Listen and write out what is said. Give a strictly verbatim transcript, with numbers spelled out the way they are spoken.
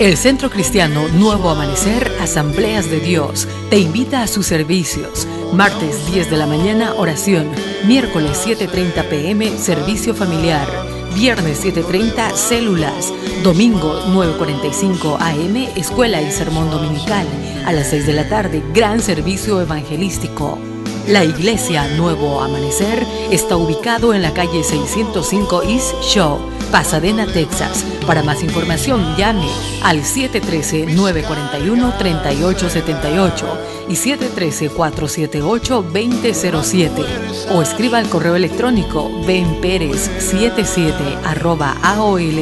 El Centro Cristiano Nuevo Amanecer, Asambleas de Dios, te invita a sus servicios. Martes diez de la mañana, oración. Miércoles siete y treinta pm, servicio familiar. Viernes siete y treinta, células. Domingo nueve y cuarenta y cinco am, escuela y sermón dominical. A las seis de la tarde, gran servicio evangelístico. La Iglesia Nuevo Amanecer está ubicado en la calle seiscientos cinco East Shaw, Pasadena, Texas. Para más información, llame al siete uno tres, nueve cuatro uno, tres ocho siete ocho y siete uno tres, cuatro siete ocho, dos cero cero siete o escriba al correo electrónico benperez setenta y siete arroba aol